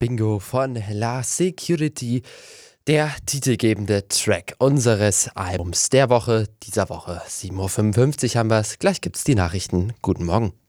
Bingo von La Security, der titelgebende Track unseres Albums der Woche. Dieser Woche 7:55 Uhr haben wir es. Gleich gibt's die Nachrichten. Guten Morgen.